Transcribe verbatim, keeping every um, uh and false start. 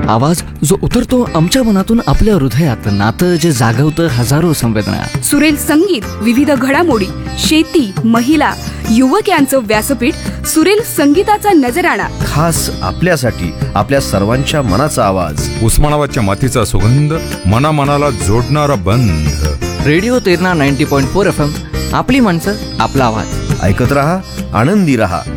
आवाज जो उतरतो आमच्या मनातून आपल्या हृदयात, नातं जे जागवतं हजारो संवेदना. सुरेल संगीत, विविध घडामोडी, शेती, महिला, युवक यांचं व्यासपीठ, सुरेल संगीताचा नजराणा. खास आपल्यासाठी, आपल्या सर्वांच्या मनाचा आवाज. उस्मानाबादच्या मातीचा सुगंध, मना मनाला जोडणारा बंध. Radio Terna ninety point four F M, आपली माणसं, आपला आवाज. ऐकत रहा, आनंदी रहा.